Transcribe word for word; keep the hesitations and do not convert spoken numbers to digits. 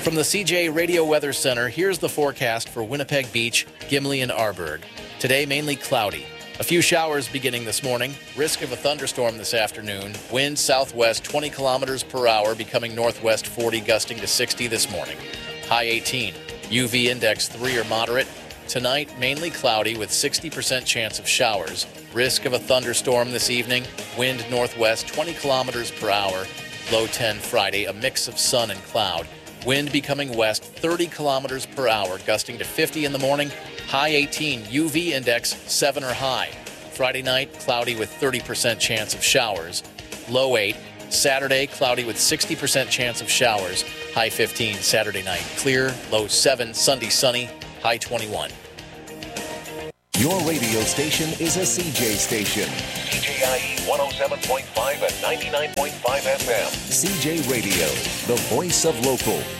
From the C J Radio Weather Center, here's the forecast for Winnipeg Beach, Gimli, and Arborg. Today, mainly cloudy. A few showers beginning this morning. Risk of a thunderstorm this afternoon. Wind southwest twenty kilometers per hour, becoming northwest forty, gusting to sixty this morning. High eighteen. U V index three or moderate. Tonight, mainly cloudy with sixty percent chance of showers. Risk of a thunderstorm this evening. Wind northwest twenty kilometers per hour. Low ten Friday, a mix of sun and cloud. Wind becoming west thirty kilometers per hour, gusting to fifty in the morning. High eighteen, U V index seven or high. Friday night, cloudy with thirty percent chance of showers. Low eight. Saturday, cloudy with sixty percent chance of showers. High fifteen Saturday night. Clear, low seven. Sunday sunny, high twenty-one. Your radio station is a C J station. C J I E one oh seven point five and ninety-nine point five F M. C J Radio, the voice of local.